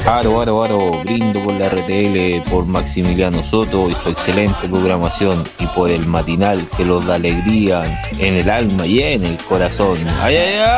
Aro, aro, aro, brindo por la RTL, por Maximiliano Soto y su excelente programación y por el matinal que los da alegría en el alma y en el corazón. ¡Ay, ay, ay!